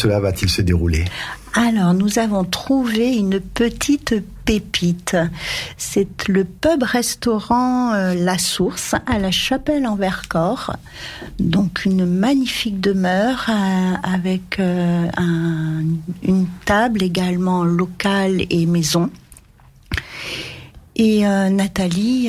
cela va-t-il se dérouler ? Alors, nous avons trouvé une petite pépite. C'est le pub-restaurant La Source à la Chapelle-en-Vercors. Donc, une magnifique demeure avec une table également locale et maison. Et Nathalie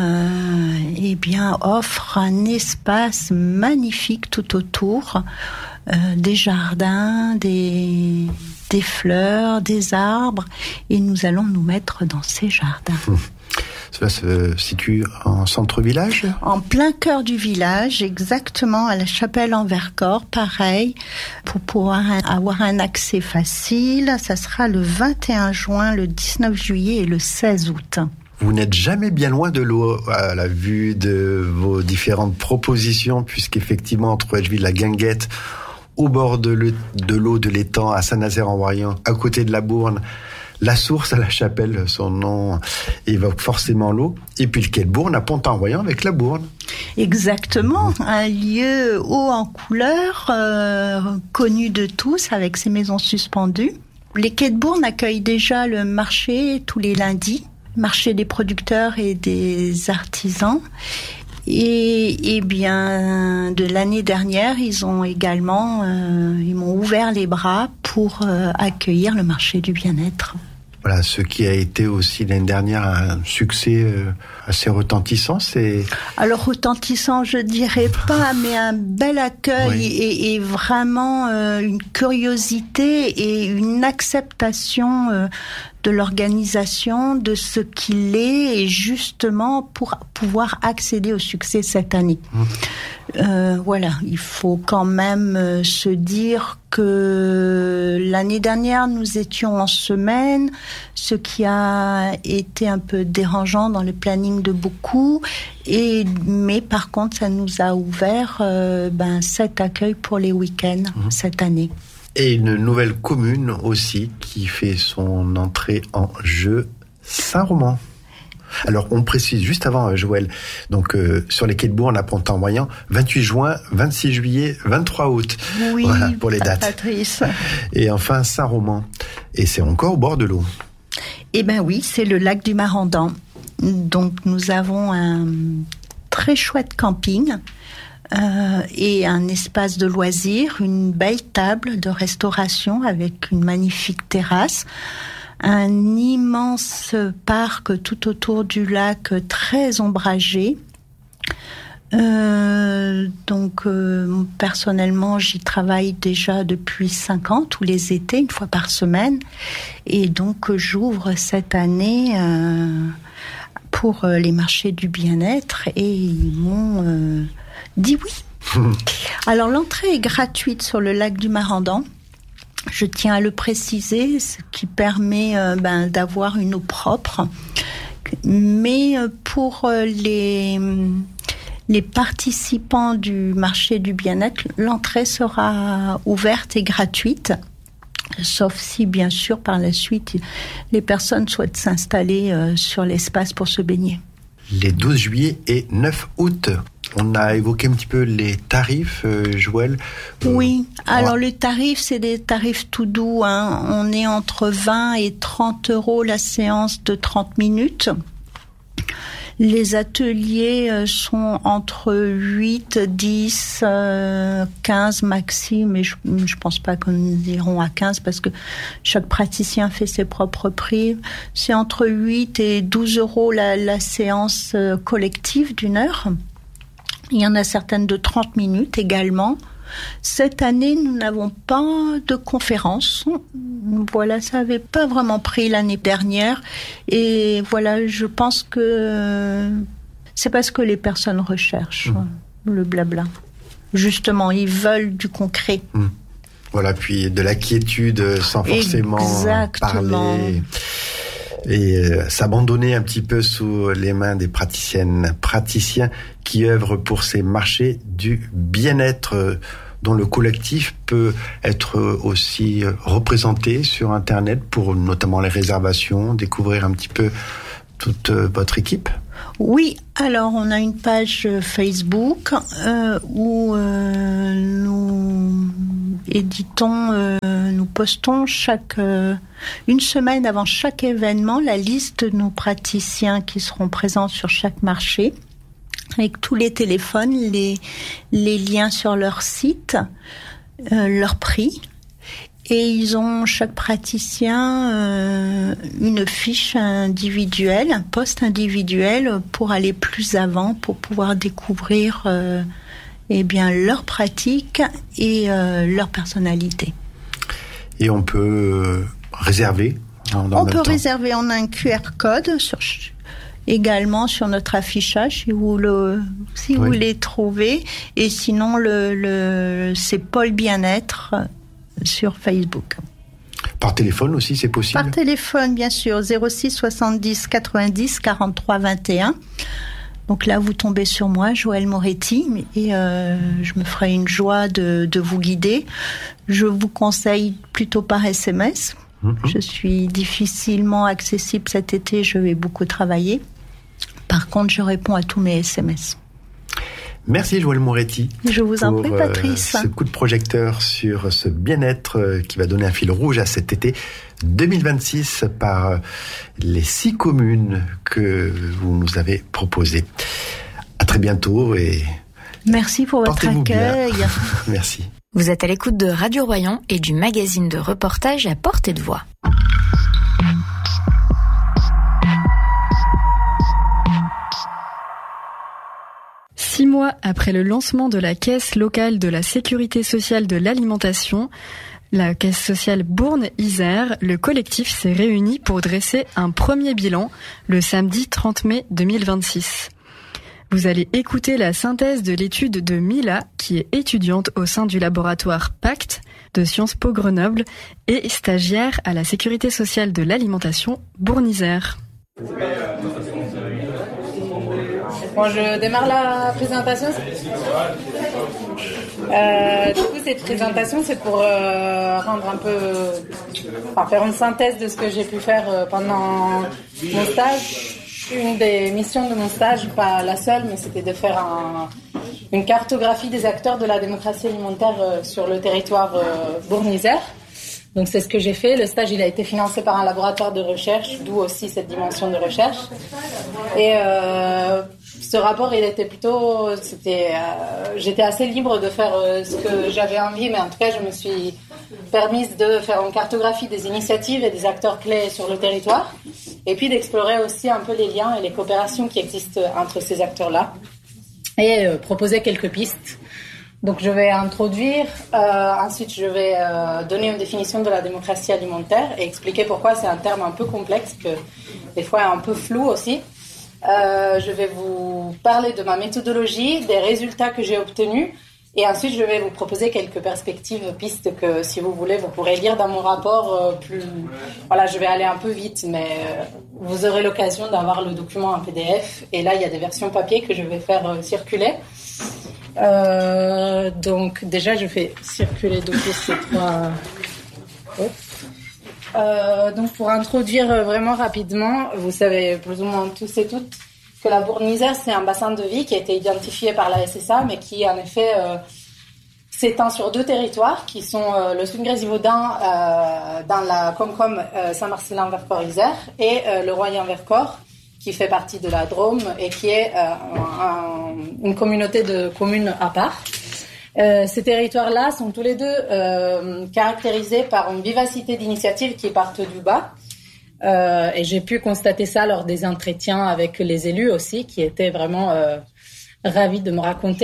offre un espace magnifique tout autour, des jardins, des fleurs, des arbres, et nous allons nous mettre dans ces jardins. Cela se situe en centre-village ? En plein cœur du village, exactement, à la Chapelle-en-Vercors, pareil, pour pouvoir avoir un accès facile. Ça sera le 21 juin, le 19 juillet et le 16 août. Vous n'êtes jamais bien loin de l'eau à la vue de vos différentes propositions, puisqu'effectivement, entre Edgeville, la Guinguette, au bord de l'eau de l'étang, à Saint-Nazaire-en-Royan, à côté de la Bourne, La Source à la Chapelle, son nom évoque forcément l'eau, et puis le quai de Bourne à Pont-en-Royan avec la Bourne. Exactement, un lieu haut en couleur, connu de tous, avec ses maisons suspendues. Les quais de Bourne accueillent déjà le marché tous les lundis, marché des producteurs et des artisans. Et bien, de l'année dernière, ils m'ont ouvert les bras pour accueillir le marché du bien-être. Voilà, ce qui a été aussi l'année dernière un succès assez retentissant, c'est... Alors retentissant, je dirais pas, mais un bel accueil, oui. et vraiment une curiosité et une acceptation de l'organisation, de ce qu'il est, et justement pour pouvoir accéder au succès cette année. Voilà, il faut quand même se dire que l'année dernière, nous étions en semaine, ce qui a été un peu dérangeant dans le planning de beaucoup, mais par contre, ça nous a ouvert 7 accueils pour les week-ends cette année. Et une nouvelle commune aussi qui fait son entrée en jeu, Saint-Roman. Alors, on précise juste avant, Joël, donc sur les quais de Bourne à Pont-en-Royan, 28 juin, 26 juillet, 23 août. Oui, voilà, pour les dates. Patrice. Et enfin, Saint-Roman. Et c'est encore au bord de l'eau. Eh bien oui, c'est le lac du Marandan. Donc, nous avons un très chouette camping et un espace de loisirs, une belle table de restauration avec une magnifique terrasse. Un immense parc tout autour du lac, très ombragé. Personnellement, j'y travaille déjà depuis 5 ans, tous les étés, une fois par semaine. Et donc, j'ouvre cette année pour les marchés du bien-être et ils m'ont dit oui. Alors, l'entrée est gratuite sur le lac du Marandan. Je tiens à le préciser, ce qui permet d'avoir une eau propre. Mais pour les participants du marché du bien-être, l'entrée sera ouverte et gratuite. Sauf si, bien sûr, par la suite, les personnes souhaitent s'installer sur l'espace pour se baigner. Les 12 juillet et 9 août. On a évoqué un petit peu les tarifs, Joël. Oui, alors les tarifs, c'est des tarifs tout doux. On est entre 20 et 30 euros la séance de 30 minutes. Les ateliers sont entre 8, 10, 15 maxi, mais je pense pas qu'on iront à 15 parce que chaque praticien fait ses propres prix. C'est entre 8 et 12 euros la séance collective d'1 heure. Il y en a certaines de 30 minutes également. Cette année, nous n'avons pas de conférence. Voilà, ça n'avait pas vraiment pris l'année dernière. Et voilà, je pense que c'est parce que les personnes recherchent le blabla. Justement, ils veulent du concret. Voilà, puis de la quiétude sans forcément parler. Et s'abandonner un petit peu sous les mains des praticiens qui œuvrent pour ces marchés du bien-être dont le collectif peut être aussi représenté sur Internet pour notamment les réservations, découvrir un petit peu toute votre équipe. Oui, alors on a une page Facebook où nous éditons, nous postons une semaine avant chaque événement la liste de nos praticiens qui seront présents sur chaque marché, avec tous les téléphones, les liens sur leur site, leur prix. Et ils ont, chaque praticien, une fiche individuelle, un poste individuel pour aller plus avant, pour pouvoir découvrir leur pratique et leur personnalité. Et on peut réserver On peut réserver, on a un QR code également sur notre affichage si vous voulez trouver. Et sinon, c'est Pôle Bien-être sur Facebook. Par téléphone aussi, c'est possible ? Par téléphone, bien sûr, 06 70 90 43 21. Donc là, vous tombez sur moi, Joëlle Moretti, et je me ferai une joie de vous guider. Je vous conseille plutôt par SMS. Je suis difficilement accessible cet été, je vais beaucoup travailler. Par contre, je réponds à tous mes SMS. Merci Joëlle Moretti. Je vous en prie, Patrice. Ce coup de projecteur sur ce bien-être qui va donner un fil rouge à cet été 2026 par les 6 communes que vous nous avez proposées. À très bientôt et merci pour votre accueil. Merci. Vous êtes à l'écoute de Radio Royan et du magazine de reportage à portée de voix. Six mois après le lancement de la Caisse locale de la sécurité sociale de l'alimentation, la Caisse sociale Bourne-Isère, le collectif s'est réuni pour dresser un premier bilan le samedi 30 mai 2026. Vous allez écouter la synthèse de l'étude de Mila, qui est étudiante au sein du laboratoire Pacte de Sciences Po Grenoble et stagiaire à la sécurité sociale de l'alimentation Bourne-Isère. Bon, je démarre la présentation. Du coup, cette présentation, c'est pour faire une synthèse de ce que j'ai pu faire pendant mon stage. Une des missions de mon stage, pas la seule, mais c'était de faire une cartographie des acteurs de la démocratie alimentaire sur le territoire Bourne-Isère. Donc c'est ce que j'ai fait. Le stage, il a été financé par un laboratoire de recherche, d'où aussi cette dimension de recherche. Et ce rapport, il était j'étais assez libre de faire ce que j'avais envie, mais en tout cas, je me suis permise de faire une cartographie des initiatives et des acteurs clés sur le territoire, et puis d'explorer aussi un peu les liens et les coopérations qui existent entre ces acteurs-là, et proposer quelques pistes. Donc je vais introduire, ensuite je vais donner une définition de la démocratie alimentaire et expliquer pourquoi c'est un terme un peu complexe, que des fois un peu flou aussi. Je vais vous parler de ma méthodologie, des résultats que j'ai obtenus, et ensuite je vais vous proposer quelques perspectives, pistes que si vous voulez vous pourrez lire dans mon rapport. Je vais aller un peu vite, mais vous aurez l'occasion d'avoir le document en PDF, et là il y a des versions papier que je vais faire circuler. Donc déjà je fais circuler depuis ces 3. Donc pour introduire vraiment rapidement, vous savez plus ou moins tous et toutes que la Bourne-Isère, c'est un bassin de vie qui a été identifié par la SSA, mais qui en effet s'étend sur 2 territoires qui sont le Sud-Grésivaudan dans la Comcom Saint-Marcellin-Vercors-Isère et le Royan-Vercors, qui fait partie de la Drôme et qui est une communauté de communes à part. Ces territoires-là sont tous les deux caractérisés par une vivacité d'initiatives qui partent du bas. Et j'ai pu constater ça lors des entretiens avec les élus aussi, qui étaient vraiment ravis de me raconter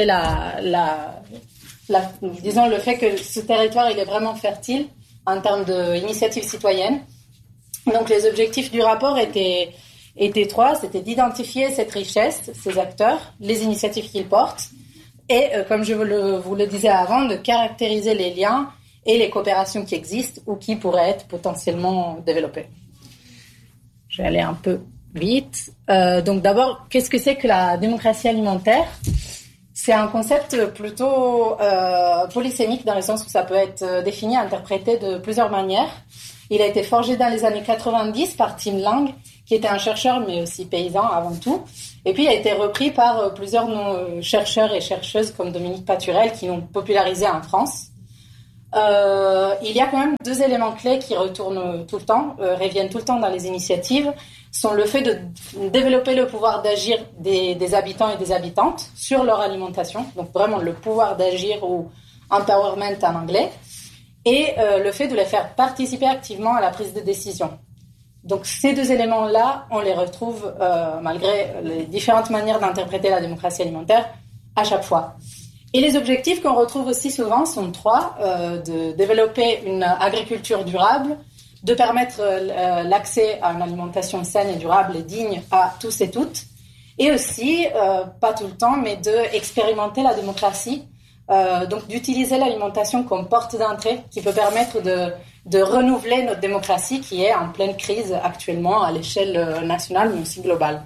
disons le fait que ce territoire il est vraiment fertile en termes d'initiatives citoyennes. Donc les objectifs du rapport étaient 3, c'était d'identifier cette richesse, ces acteurs, les initiatives qu'ils portent, et comme je vous le disais avant, de caractériser les liens et les coopérations qui existent ou qui pourraient être potentiellement développées. Je vais aller un peu vite. Donc d'abord, qu'est-ce que c'est que la démocratie alimentaire ? C'est un concept plutôt polysémique, dans le sens où ça peut être défini, interprété de plusieurs manières. Il a été forgé dans les années 90 par Tim Lang, qui était un chercheur mais aussi paysan avant tout. Et puis il a été repris par plusieurs chercheurs et chercheuses comme Dominique Paturel qui l'ont popularisé en France. Il y a quand même 2 éléments clés qui retournent tout le temps, reviennent tout le temps dans les initiatives, sont le fait de développer le pouvoir d'agir des habitants et des habitantes sur leur alimentation, donc vraiment le pouvoir d'agir ou empowerment en anglais, et le fait de les faire participer activement à la prise de décision. Donc ces 2 éléments-là, on les retrouve malgré les différentes manières d'interpréter la démocratie alimentaire à chaque fois. Et les objectifs qu'on retrouve aussi souvent sont 3, de développer une agriculture durable, de permettre l'accès à une alimentation saine et durable et digne à tous et toutes, et aussi, pas tout le temps, mais d'expérimenter la démocratie, donc d'utiliser l'alimentation comme porte d'entrée qui peut permettre de renouveler notre démocratie qui est en pleine crise actuellement à l'échelle nationale mais aussi globale.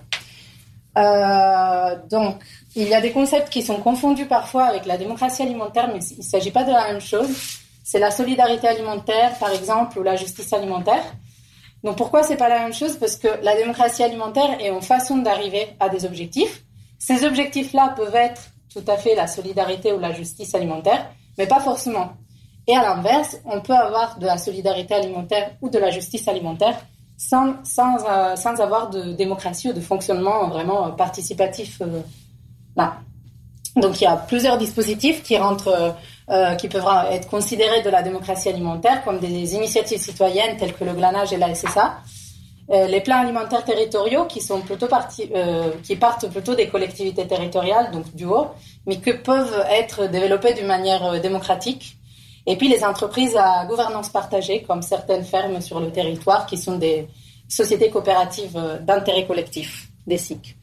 Donc, il y a des concepts qui sont confondus parfois avec la démocratie alimentaire, mais il ne s'agit pas de la même chose. C'est la solidarité alimentaire, par exemple, ou la justice alimentaire. Donc, pourquoi c'est pas la même chose ? Parce que la démocratie alimentaire est une façon d'arriver à des objectifs. Ces objectifs-là peuvent être tout à fait la solidarité ou la justice alimentaire, mais pas forcément. Et à l'inverse, on peut avoir de la solidarité alimentaire ou de la justice alimentaire sans avoir de démocratie ou de fonctionnement vraiment participatif là. Donc il y a plusieurs dispositifs qui peuvent être considérés de la démocratie alimentaire comme des initiatives citoyennes telles que le glanage et la SSA. Les plans alimentaires territoriaux qui partent plutôt des collectivités territoriales, donc du haut, mais qui peuvent être développés d'une manière démocratique. Et puis les entreprises à gouvernance partagée, comme certaines fermes sur le territoire, qui sont des sociétés coopératives d'intérêt collectif, des SIC.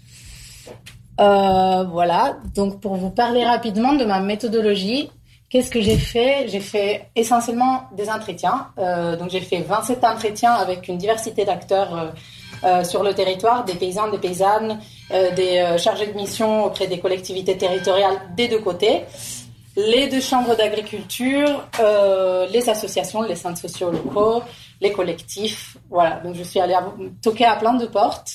Voilà, donc pour vous parler rapidement de ma méthodologie, qu'est-ce que j'ai fait ? J'ai fait essentiellement des entretiens. Donc j'ai fait 27 entretiens avec une diversité d'acteurs sur le territoire, des paysans, des paysannes, des chargés de mission auprès des collectivités territoriales des 2 côtés, les 2 chambres d'agriculture, les associations, les centres sociaux locaux, les collectifs. Voilà, donc je suis allée toquer à plein de portes.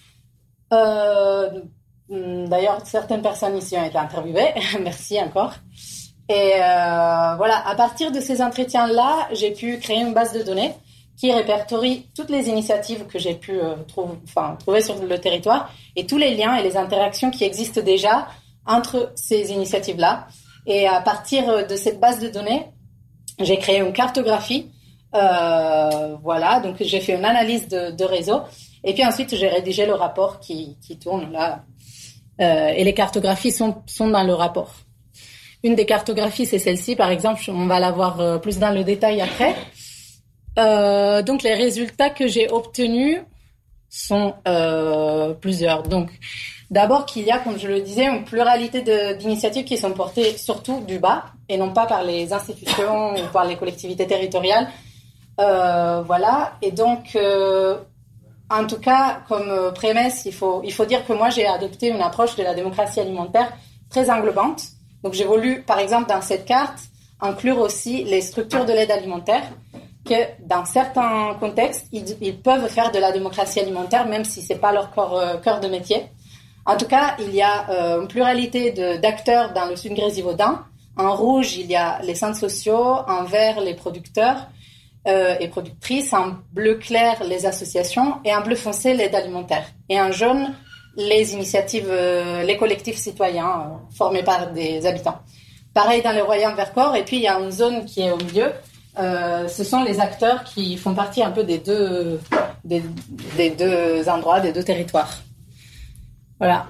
D'ailleurs, certaines personnes ici ont été interviewées. Merci encore. Et voilà, à partir de ces entretiens-là, j'ai pu créer une base de données qui répertorie toutes les initiatives que j'ai pu trouver sur le territoire et tous les liens et les interactions qui existent déjà entre ces initiatives-là. Et à partir de cette base de données, j'ai créé une cartographie. Voilà, donc j'ai fait une analyse de réseau. Et puis ensuite, j'ai rédigé le rapport qui tourne là. Et les cartographies sont dans le rapport. Une des cartographies, c'est celle-ci, par exemple. On va la voir plus dans le détail après. Donc, les résultats que j'ai obtenus sont plusieurs. Donc, d'abord qu'il y a, comme je le disais, une pluralité d'initiatives qui sont portées surtout du bas et non pas par les institutions ou par les collectivités territoriales. Voilà. Et donc, en tout cas, comme prémisse, il faut dire que moi, j'ai adopté une approche de la démocratie alimentaire très englobante. Donc, j'ai voulu, par exemple, dans cette carte, inclure aussi les structures de l'aide alimentaire, que dans certains contextes, ils peuvent faire de la démocratie alimentaire, même si c'est pas leur cœur de métier. En tout cas, il y a une pluralité d'acteurs dans le sud Grésivaudan. En rouge, il y a les centres sociaux, en vert, les producteurs et productrices, en bleu clair, les associations, et en bleu foncé, l'aide alimentaire. Et en jaune, les initiatives, les collectifs citoyens formés par des habitants. Pareil dans le Royaume Vercors, et puis il y a une zone qui est au milieu. Ce sont les acteurs qui font partie un peu des deux endroits, des 2 territoires. Voilà.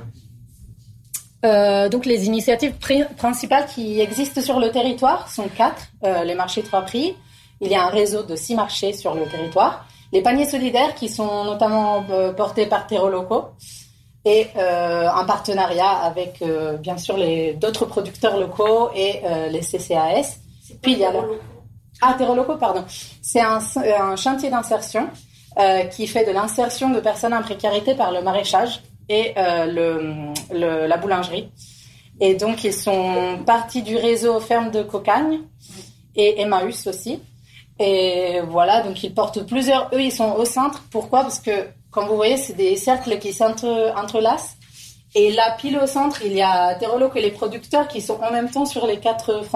Donc les initiatives principales qui existent sur le territoire sont 4. Les marchés 3 prix. Il y a un réseau de 6 marchés sur le territoire. Les paniers solidaires qui sont notamment portés par Terreaux locaux. Et en partenariat avec, bien sûr, d'autres producteurs locaux et les CCAS. Puis il y a Terreaux locaux, pardon. C'est un chantier d'insertion qui fait de l'insertion de personnes en précarité par le maraîchage et la boulangerie. Et donc, ils sont partis du réseau Ferme de Cocagne et Emmaüs aussi. Et voilà, donc ils portent plusieurs... Eux, ils sont au centre. Pourquoi ? Parce que, comme vous voyez, c'est des cercles qui s'entrelacent. Et là, pile au centre, il y a Terreaux locaux et les producteurs qui sont en même temps sur les 4 fronts.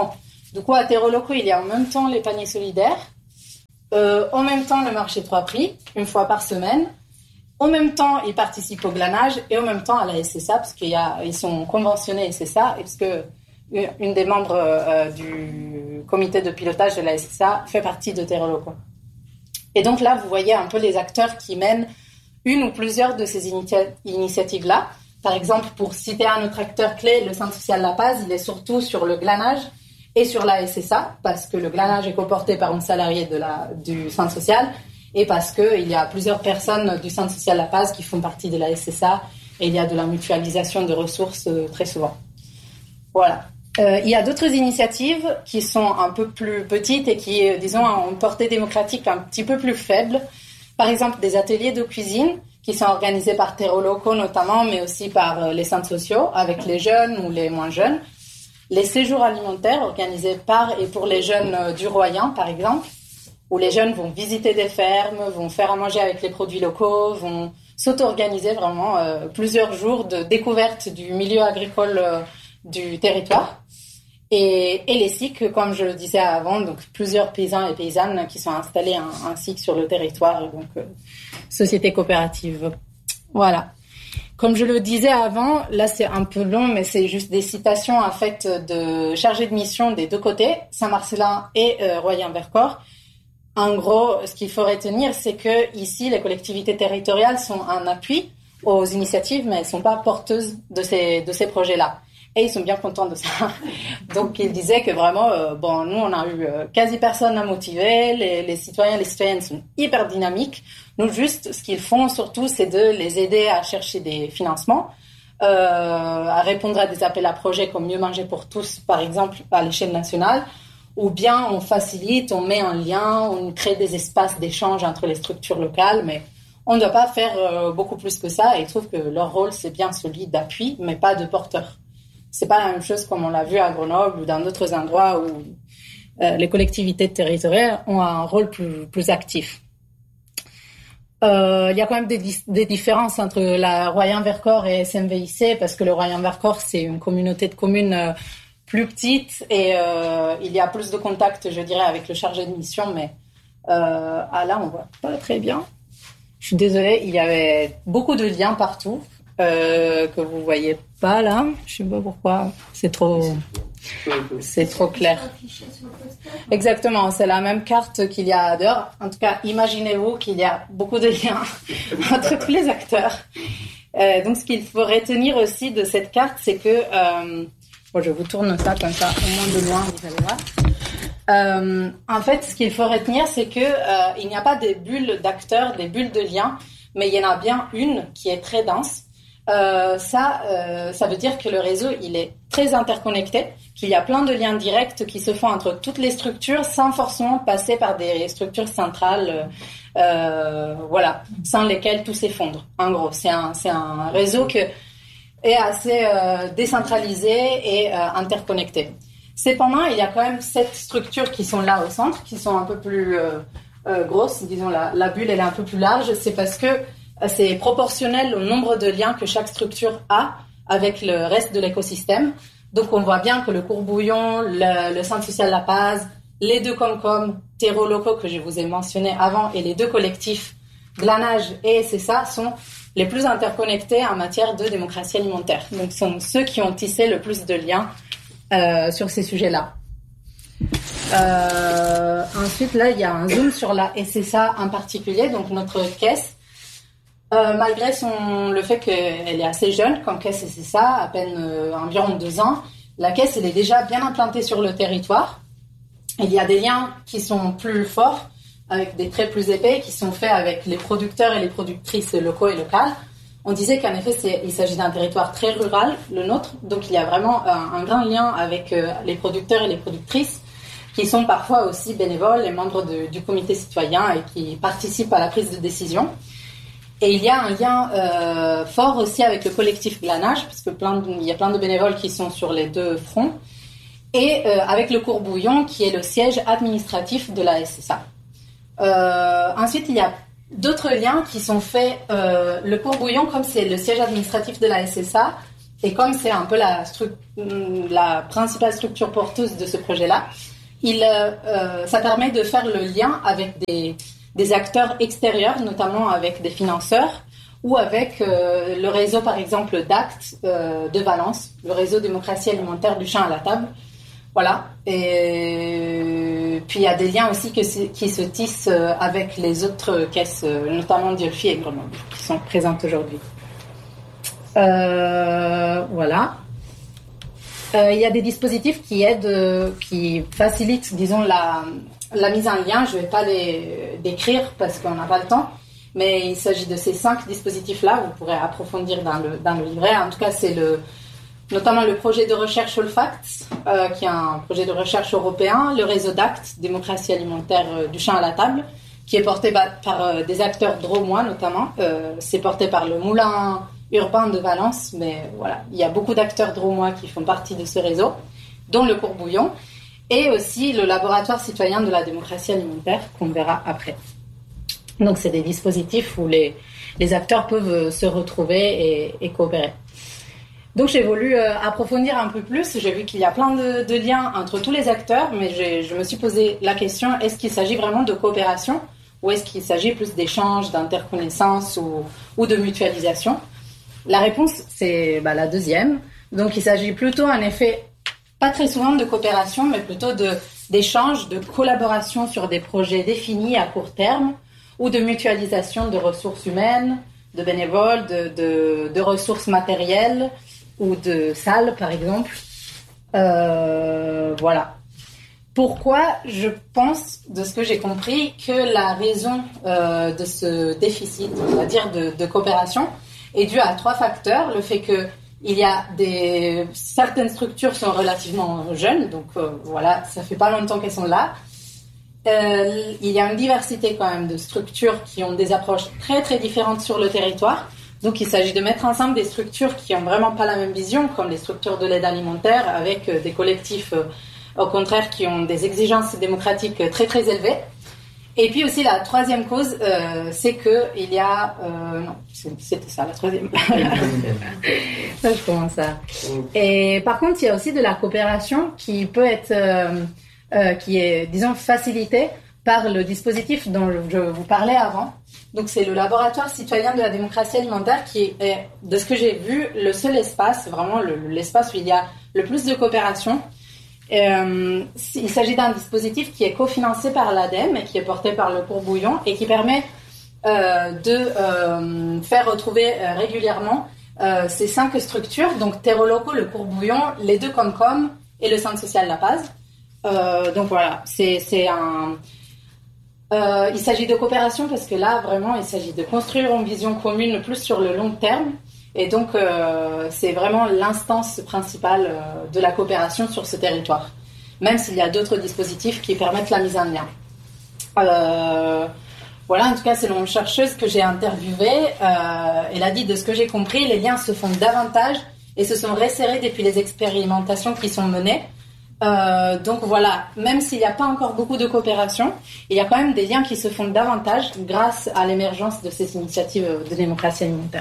Du coup, à Terreau Locaux, il y a en même temps les paniers solidaires, en même temps le marché 3 prix, une fois par semaine. En même temps, ils participent au glanage et en même temps à la SSA, parce qu'ils sont conventionnés SSA, et parce que une des membres du comité de pilotage de la SSA fait partie de Terreau Locaux. Et donc là, vous voyez un peu les acteurs qui mènent une ou plusieurs de ces initiatives-là. Par exemple, pour citer un autre acteur clé, le Centre social La Paz, il est surtout sur le glanage et sur la SSA, parce que le glanage est coporté par une salariée du Centre social et parce qu'il y a plusieurs personnes du Centre social La Paz qui font partie de la SSA et il y a de la mutualisation de ressources très souvent. Voilà. Il y a d'autres initiatives qui sont un peu plus petites et qui, disons, ont une portée démocratique un petit peu plus faible. Par exemple, des ateliers de cuisine qui sont organisés par Terreau Locaux notamment, mais aussi par les centres sociaux, avec les jeunes ou les moins jeunes. Les séjours alimentaires organisés par et pour les jeunes du Royan, par exemple, où les jeunes vont visiter des fermes, vont faire à manger avec les produits locaux, vont s'auto-organiser vraiment plusieurs jours de découverte du milieu agricole du territoire. Et les SIC, comme je le disais avant, donc plusieurs paysans et paysannes qui sont installés un SIC sur le territoire, donc société coopérative. Voilà. Comme je le disais avant, là c'est un peu long, mais c'est juste des citations en fait de chargés de mission des deux côtés, Saint-Marcellin et Royan-Vercors. En gros, ce qu'il faut retenir, c'est que ici les collectivités territoriales sont un appui aux initiatives, mais elles sont pas porteuses de ces projets-là. Et ils sont bien contents de ça. Donc, ils disaient que vraiment, nous, on a eu quasi personne à motiver. Les citoyens et les citoyennes sont hyper dynamiques. Nous, juste, ce qu'ils font surtout, c'est de les aider à chercher des financements, à répondre à des appels à projets comme Mieux manger pour tous, par exemple, à l'échelle nationale. Ou bien, on facilite, on met un lien, on crée des espaces d'échange entre les structures locales, mais on ne doit pas faire beaucoup plus que ça. Et ils trouvent que leur rôle, c'est bien celui d'appui, mais pas de porteur. C'est pas la même chose comme on l'a vu à Grenoble ou dans d'autres endroits où les collectivités territoriales ont un rôle plus actif. Il y a quand même des différences entre la Royan-Vercors et SMVIC parce que le Royan-Vercors, c'est une communauté de communes plus petite et il y a plus de contacts, je dirais, avec le chargé de mission, mais là, on voit pas très bien. Je suis désolée, il y avait beaucoup de liens partout. Que vous voyez pas là, je sais pas pourquoi, c'est trop clair. Exactement, c'est la même carte qu'il y a dehors. En tout cas, imaginez-vous qu'il y a beaucoup de liens entre tous les acteurs. Donc, ce qu'il faut retenir aussi de cette carte, c'est que je vous tourne ça comme ça, au moins de loin, vous allez voir. En fait, ce qu'il faut retenir, c'est que il n'y a pas des bulles d'acteurs, des bulles de liens, mais il y en a bien une qui est très dense. Ça veut dire que le réseau, il est très interconnecté, qu'il y a plein de liens directs qui se font entre toutes les structures sans forcément passer par des structures centrales, sans lesquelles tout s'effondre. En gros, c'est un réseau qui est assez décentralisé et interconnecté. Cependant, il y a quand même 7 structures qui sont là au centre, qui sont un peu plus grosses. Disons, la bulle, elle est un peu plus large. C'est parce que c'est proportionnel au nombre de liens que chaque structure a avec le reste de l'écosystème. Donc, on voit bien que le Courbouillon, le Centre social La Paz, les deux Comcom, Terreau Locaux que je vous ai mentionné avant et les deux collectifs Glanage et SSA sont les plus interconnectés en matière de démocratie alimentaire. Donc, ce sont ceux qui ont tissé le plus de liens sur ces sujets-là. Ensuite, là, il y a un zoom sur la SSA en particulier, donc notre caisse. Malgré le fait qu'elle est assez jeune comme caisse SSA, à peine environ 2 ans, la caisse elle est déjà bien implantée sur le territoire. Il y a des liens qui sont plus forts, avec des traits plus épais, qui sont faits avec les producteurs et les productrices locaux et locales. On disait qu'en effet, il s'agit d'un territoire très rural, le nôtre, donc il y a vraiment un grand lien avec les producteurs et les productrices, qui sont parfois aussi bénévoles et membres du comité citoyen et qui participent à la prise de décision. Et il y a un lien fort aussi avec le collectif Glanage, parce que il y a plein de bénévoles qui sont sur les deux fronts, et avec le Courbouillon, qui est le siège administratif de la SSA. Ensuite, il y a d'autres liens qui sont faits. Le Courbouillon, comme c'est le siège administratif de la SSA, Et comme c'est un peu la principale structure porteuse de ce projet-là, ça permet de faire le lien avec des acteurs extérieurs, notamment avec des financeurs, ou avec le réseau, par exemple, d'Actes de Valence, le réseau démocratie alimentaire du champ à la table. Voilà. Et puis, il y a des liens aussi qui se tissent avec les autres caisses, notamment Diolfi et Grenoble, qui sont présentes aujourd'hui. Voilà. Il y a des dispositifs qui aident, qui facilitent, disons, la mise en lien. Je ne vais pas les décrire parce qu'on n'a pas le temps, mais il s'agit de ces 5 dispositifs-là. Vous pourrez approfondir dans le livret. En tout cas, c'est notamment le projet de recherche Olfact, qui est un projet de recherche européen, le réseau d'Actes, démocratie alimentaire du champ à la table, qui est porté par des acteurs drômois notamment. C'est porté par le Moulin urbain de Valence, mais voilà, il y a beaucoup d'acteurs drômois qui font partie de ce réseau, dont le Courbouillon, et aussi le laboratoire citoyen de la démocratie alimentaire, qu'on verra après. Donc, c'est des dispositifs où les acteurs peuvent se retrouver et coopérer. Donc, j'ai voulu approfondir un peu plus. J'ai vu qu'il y a plein de liens entre tous les acteurs, mais je me suis posé la question, est-ce qu'il s'agit vraiment de coopération ou est-ce qu'il s'agit plus d'échanges, d'interconnaissance ou de mutualisation ? La réponse, c'est la deuxième. Donc, il s'agit plutôt, en effet, pas très souvent de coopération, mais plutôt d'échanges, de collaboration sur des projets définis à court terme ou de mutualisation de ressources humaines, de bénévoles, de ressources matérielles ou de salles, par exemple. Voilà. Pourquoi je pense, de ce que j'ai compris, que la raison de ce déficit, on va dire, de coopération est due à 3 facteurs. Le fait que certaines structures sont relativement jeunes, donc voilà, ça fait pas longtemps qu'elles sont là. Il y a une diversité quand même de structures qui ont des approches très très différentes sur le territoire. Donc il s'agit de mettre ensemble des structures qui ont vraiment pas la même vision, comme les structures de l'aide alimentaire, avec des collectifs au contraire qui ont des exigences démocratiques très très élevées. Et puis aussi la troisième cause, c'est que il y a non, c'était ça la troisième. Ça, je commence à. Et par contre, il y a aussi de la coopération qui peut être, qui est, disons, facilitée par le dispositif dont je vous parlais avant. Donc c'est le laboratoire citoyen de la démocratie alimentaire qui est, de ce que j'ai vu, le seul espace, vraiment l'espace où il y a le plus de coopération. Il s'agit d'un dispositif qui est cofinancé par l'ADEME et qui est porté par le Courbouillon et qui permet de faire retrouver régulièrement ces 5 structures, donc Terreau Locaux, le Courbouillon, les 2 Comcom et le Centre social La Paz. Donc voilà, il s'agit de coopération parce que là, vraiment, il s'agit de construire une vision commune plus sur le long terme. Et donc, c'est vraiment l'instance principale de la coopération sur ce territoire, même s'il y a d'autres dispositifs qui permettent la mise en lien. Voilà, en tout cas, selon une chercheuse que j'ai interviewée, elle a dit, de ce que j'ai compris, les liens se font davantage et se sont resserrés depuis les expérimentations qui sont menées. Donc voilà, même s'il n'y a pas encore beaucoup de coopération, il y a quand même des liens qui se font davantage grâce à l'émergence de ces initiatives de démocratie alimentaire.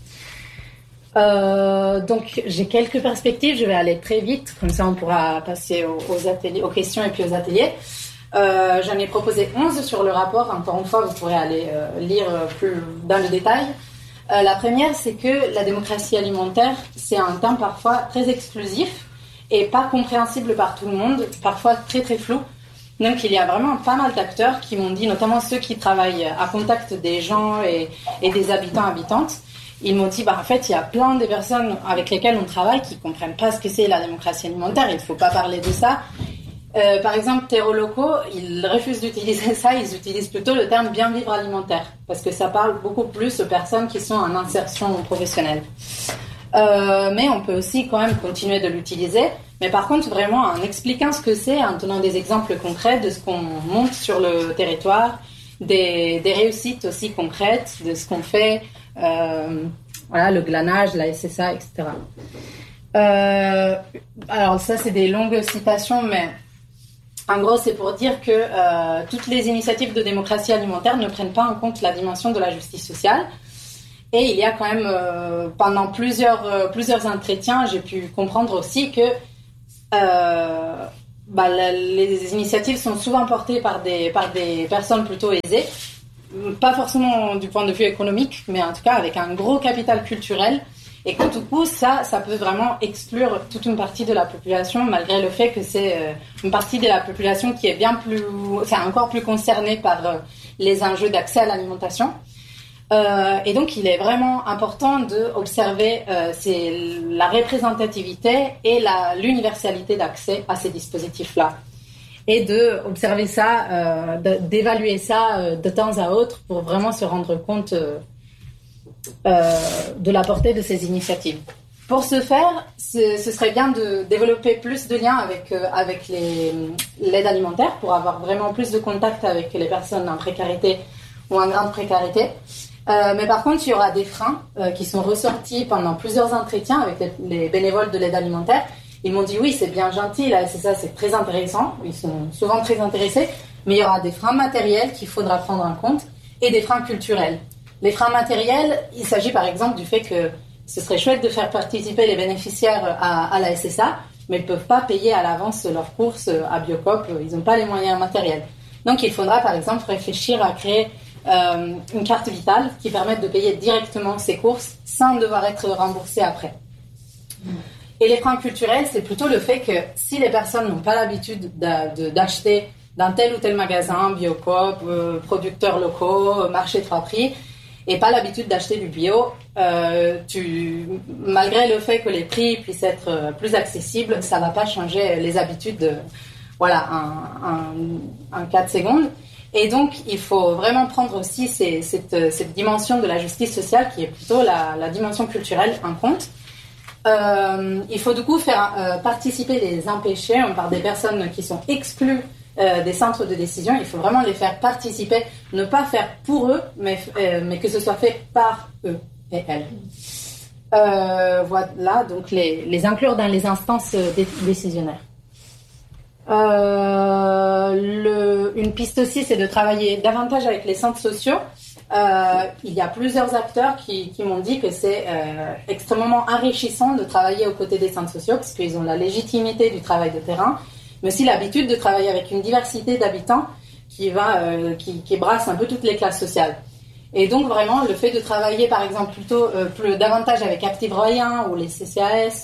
Donc j'ai quelques perspectives, je vais aller très vite, comme ça on pourra passer aux ateliers, aux questions et puis aux ateliers. J'en ai proposé 11 sur le rapport, encore une fois vous pourrez aller lire plus dans le détail. La première, c'est que la démocratie alimentaire, c'est un terme parfois très exclusif et pas compréhensible par tout le monde, parfois très très flou. Donc il y a vraiment pas mal d'acteurs qui m'ont dit, notamment ceux qui travaillent à contact des gens et des habitantes, ils m'ont dit, en fait, il y a plein de personnes avec lesquelles on travaille qui comprennent pas ce que c'est la démocratie alimentaire, il faut pas parler de ça. Par exemple, Terreau Locaux, ils refusent d'utiliser ça, ils utilisent plutôt le terme bien vivre alimentaire, parce que ça parle beaucoup plus aux personnes qui sont en insertion professionnelle. Mais on peut aussi quand même continuer de l'utiliser, mais par contre vraiment en expliquant ce que c'est, en donnant des exemples concrets de ce qu'on monte sur le territoire, des réussites aussi concrètes, de ce qu'on fait, voilà, le glanage, la SSA, etc. Alors ça c'est des longues citations, mais en gros c'est pour dire que toutes les initiatives de démocratie alimentaire ne prennent pas en compte la dimension de la justice sociale. Et il y a quand même, pendant plusieurs entretiens, j'ai pu comprendre aussi que les initiatives sont souvent portées par des personnes plutôt aisées, pas forcément du point de vue économique, mais en tout cas avec un gros capital culturel, et que du coup, ça peut vraiment exclure toute une partie de la population, malgré le fait que c'est une partie de la population qui est encore plus concernée par les enjeux d'accès à l'alimentation. Et donc, il est vraiment important d'observer la représentativité et l'universalité d'accès à ces dispositifs-là. Et d'observer ça, d'évaluer ça de temps à autre pour vraiment se rendre compte de la portée de ces initiatives. Pour ce faire, ce serait bien de développer plus de liens avec l'aide alimentaire pour avoir vraiment plus de contact avec les personnes en précarité ou en grande précarité. Mais par contre, il y aura des freins qui sont ressortis pendant plusieurs entretiens avec les bénévoles de l'aide alimentaire. Ils m'ont dit oui, c'est bien gentil, la SSA, c'est très intéressant. Ils sont souvent très intéressés, mais il y aura des freins matériels qu'il faudra prendre en compte et des freins culturels. Les freins matériels, il s'agit par exemple du fait que ce serait chouette de faire participer les bénéficiaires à la SSA, mais ils ne peuvent pas payer à l'avance leurs courses à Biocoop, ils n'ont pas les moyens matériels. Donc il faudra par exemple réfléchir à créer une carte vitale qui permette de payer directement ses courses sans devoir être remboursé après. Et les freins culturels, c'est plutôt le fait que si les personnes n'ont pas l'habitude d'acheter dans tel ou tel magasin, Biocoop, producteurs locaux, marché 3 prix, et pas l'habitude d'acheter du bio, malgré le fait que les prix puissent être plus accessibles, ça ne va pas changer les habitudes en 4 secondes. Et donc, il faut vraiment prendre aussi cette dimension de la justice sociale qui est plutôt la dimension culturelle en compte. Il faut du coup faire participer les empêchés par des personnes qui sont exclues des centres de décision. Il faut vraiment les faire participer, ne pas faire pour eux, mais que ce soit fait par eux et elles. Voilà, donc les inclure dans les instances décisionnaires. Une piste aussi, c'est de travailler davantage avec les centres sociaux. Il y a plusieurs acteurs qui m'ont dit que c'est extrêmement enrichissant de travailler aux côtés des centres sociaux parce qu'ils ont la légitimité du travail de terrain, mais aussi l'habitude de travailler avec une diversité d'habitants qui brasse un peu toutes les classes sociales. Et donc vraiment, le fait de travailler par exemple davantage avec Active Royan ou les CCAS,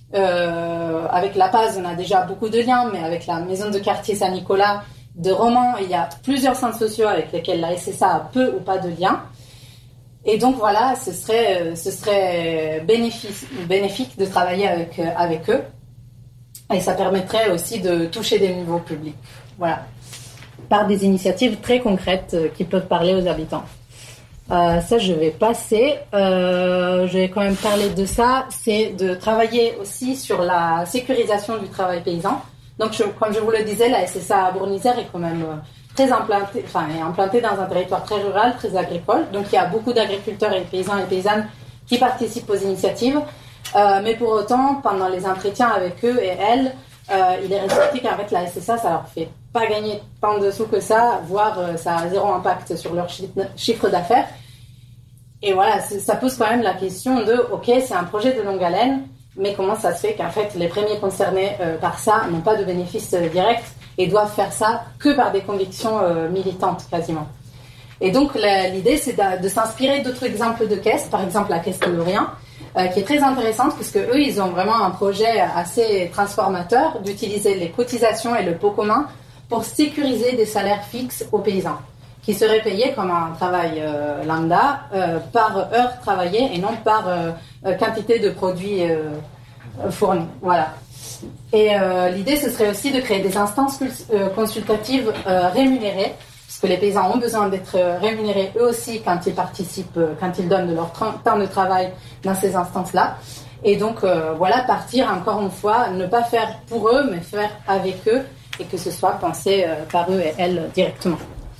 avec la PAS, on a déjà beaucoup de liens, mais avec la maison de quartier Saint-Nicolas de Romans, il y a plusieurs centres sociaux avec lesquels la SSA a peu ou pas de liens. Et donc voilà, ce serait bénéfique de travailler avec eux. Et ça permettrait aussi de toucher des nouveaux publics. Voilà. Par des initiatives très concrètes qui peuvent parler aux habitants. Ça, je vais passer. Je vais quand même parler de ça. C'est de travailler aussi sur la sécurisation du travail paysan. Donc, comme je vous le disais, la SSA à Bourg-en-Isère est quand même très implantée dans un territoire très rural, très agricole. Donc, il y a beaucoup d'agriculteurs et paysans et paysannes qui participent aux initiatives. Mais pour autant, pendant les entretiens avec eux et elles, il est ressorti qu'en fait, la SSA, ça leur fait pas gagner tant de sous que ça, voire ça a zéro impact sur leur chiffre d'affaires. Et voilà, ça pose quand même la question de, ok, c'est un projet de longue haleine, mais comment ça se fait qu'en fait, les premiers concernés par ça n'ont pas de bénéfices directs et doivent faire ça que par des convictions militantes, quasiment. Et donc, l'idée, c'est de s'inspirer d'autres exemples de caisses, par exemple la caisse de Lorient, qui est très intéressante, puisque eux, ils ont vraiment un projet assez transformateur d'utiliser les cotisations et le pot commun pour sécuriser des salaires fixes aux paysans, qui seraient payés comme un travail lambda par heure travaillée et non par quantité de produits fournis. Voilà. Et l'idée, ce serait aussi de créer des instances consultatives rémunérées, parce que les paysans ont besoin d'être rémunérés eux aussi quand ils participent, quand ils donnent de leur temps de travail dans ces instances-là. Et donc, voilà, partir encore une fois, ne pas faire pour eux, mais faire avec eux, et que ce soit pensé par eux et elles directement.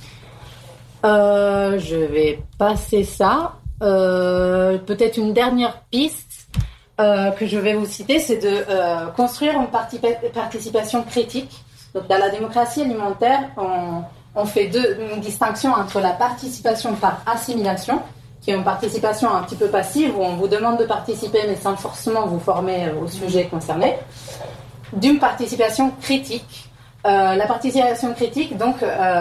Je vais passer ça. Peut-être une dernière piste que je vais vous citer, c'est de construire une participation critique. Donc, dans la démocratie alimentaire, on fait une distinction entre la participation par assimilation, qui est une participation un petit peu passive, où on vous demande de participer, mais sans forcément vous former au sujet concerné, d'une participation critique. La participation critique, donc,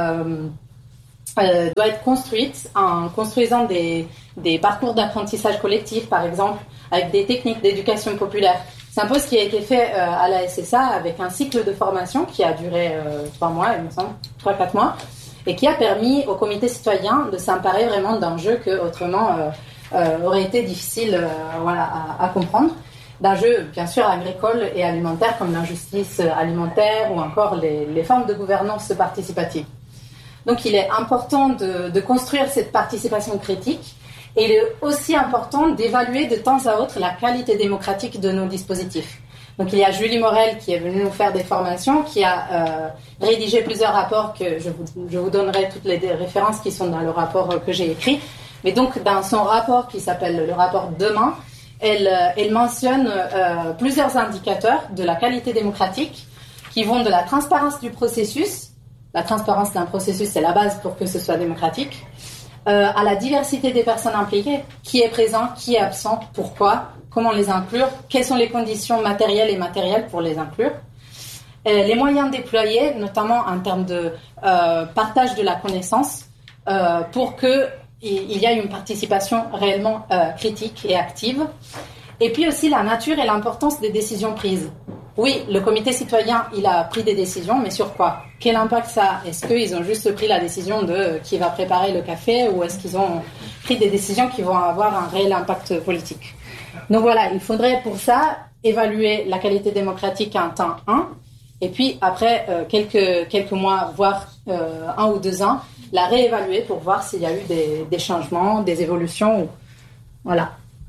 doit être construite en construisant des parcours d'apprentissage collectif, par exemple, avec des techniques d'éducation populaire. C'est un peu ce qui a été fait à la SSA avec un cycle de formation qui a duré 3 mois, il me semble, 3-4 mois, et qui a permis au comité citoyen de s'emparer vraiment d'enjeux que autrement auraient été difficiles à comprendre. D'enjeux, bien sûr, agricoles et alimentaires, comme l'injustice alimentaire ou encore les formes de gouvernance participative. Donc, il est important de construire cette participation critique. Et il est aussi important d'évaluer de temps à autre la qualité démocratique de nos dispositifs. Donc il y a Julie Morel qui est venue nous faire des formations, qui a rédigé plusieurs rapports que je vous donnerai toutes les références qui sont dans le rapport que j'ai écrit. Mais donc dans son rapport qui s'appelle le rapport Demain, elle mentionne plusieurs indicateurs de la qualité démocratique qui vont de la transparence du processus. La transparence d'un processus, c'est la base pour que ce soit démocratique. À la diversité des personnes impliquées, qui est présent, qui est absent, pourquoi, comment les inclure, quelles sont les conditions matérielles et immatérielles pour les inclure, les moyens déployés, notamment en termes de partage de la connaissance, pour qu'il y ait une participation réellement critique et active, et puis aussi la nature et l'importance des décisions prises. Oui, le comité citoyen, il a pris des décisions, mais sur quoi ? Quel impact ça a ? Est-ce qu'ils ont juste pris la décision de qui va préparer le café ou est-ce qu'ils ont pris des décisions qui vont avoir un réel impact politique ? Donc voilà, il faudrait pour ça évaluer la qualité démocratique en temps 1 et puis après quelques mois, voire 1 ou 2 ans, la réévaluer pour voir s'il y a eu des changements, des évolutions. Voilà.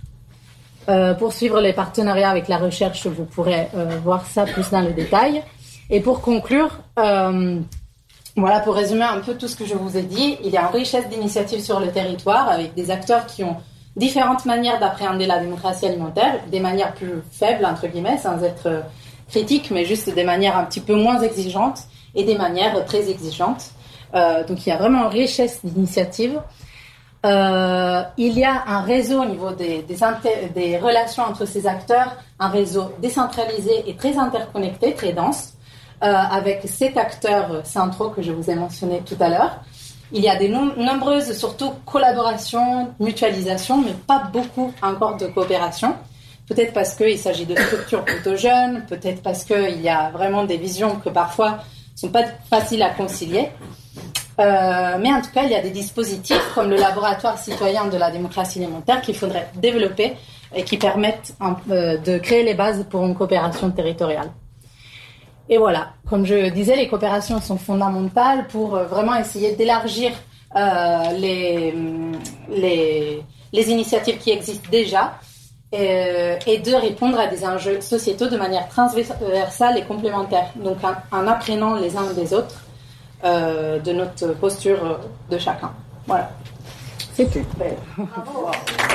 Pour suivre les partenariats avec la recherche, vous pourrez voir ça plus dans le détail. Et pour conclure, pour résumer un peu tout ce que je vous ai dit, il y a une richesse d'initiatives sur le territoire avec des acteurs qui ont différentes manières d'appréhender la démocratie alimentaire, des manières plus faibles, entre guillemets, sans être critiques, mais juste des manières un petit peu moins exigeantes et des manières très exigeantes. Donc il y a vraiment une richesse d'initiatives. Il y a un réseau au niveau des relations entre ces acteurs, un réseau décentralisé et très interconnecté, très dense, avec 7 acteurs centraux que je vous ai mentionnés tout à l'heure. Il y a des nombreuses, surtout, collaborations, mutualisations, mais pas beaucoup encore de coopération. Peut-être parce qu'il s'agit de structures plutôt jeunes, peut-être parce qu'il y a vraiment des visions que parfois ne sont pas faciles à concilier. Mais en tout cas, il y a des dispositifs comme le laboratoire citoyen de la démocratie alimentaire qu'il faudrait développer et qui permettent de créer les bases pour une coopération territoriale. Et voilà, comme je disais, les coopérations sont fondamentales pour vraiment essayer d'élargir les initiatives qui existent déjà et de répondre à des enjeux sociétaux de manière transversale et complémentaire, donc en apprenant les uns des autres de notre posture de chacun. Voilà. C'est tout. Bravo.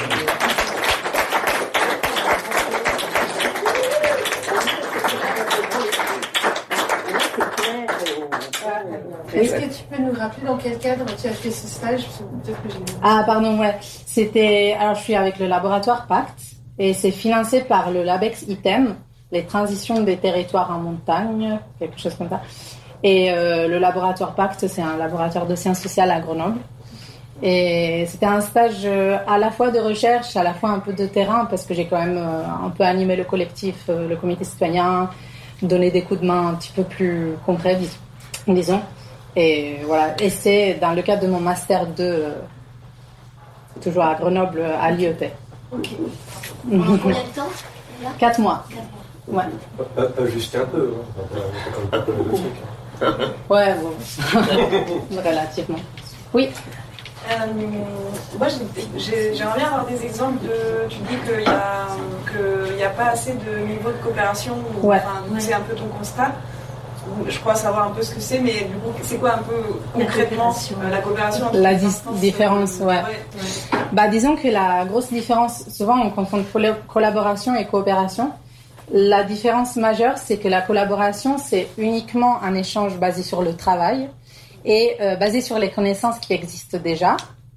Est-ce que tu peux nous rappeler dans quel cadre tu as fait ce stage ? Peut-être que j'ai... Ah pardon, ouais. Alors je suis avec le laboratoire Pacte et c'est financé par le LABEX ITEM, les transitions des territoires en montagne, quelque chose comme ça. Et le laboratoire Pacte, c'est un laboratoire de sciences sociales à Grenoble. Et c'était un stage à la fois de recherche, à la fois un peu de terrain, parce que j'ai quand même un peu animé le collectif, le comité citoyen, donné des coups de main un petit peu plus concrets, disons. Et voilà. Et c'est dans le cadre de mon master 2, toujours à Grenoble, à l'IEP. Ok. Combien de temps là ? 4 mois. Ouais. Ajuster un peu, hein. Un peu le truc. Ouais, bon. Relativement. Oui. Moi, j'aimerais bien avoir des exemples de. Tu dis qu'il n'y a pas assez de niveau de coopération. Ouais. Enfin, c'est un peu ton constat. Je crois savoir un peu ce que c'est, mais du coup, c'est quoi un peu concrètement la coopération entre la les instances, différence, ouais. Bah, disons que la grosse différence, souvent on confond collaboration et coopération. La différence majeure, c'est que la collaboration, c'est uniquement un échange basé sur le travail et basé sur les connaissances qui existent déjà.